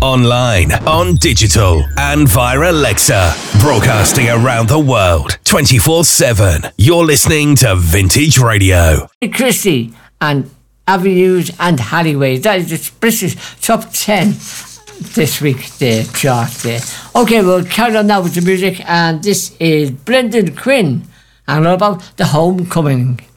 online, on digital, and via Alexa. Broadcasting around the world, 24/7. You're listening to Vintage Radio. Christie and Avenues and Alleyways. That is the British top 10 this week, the chart there. Okay, we'll carry on now with the music, and this is Brendan Quinn and all about the homecoming.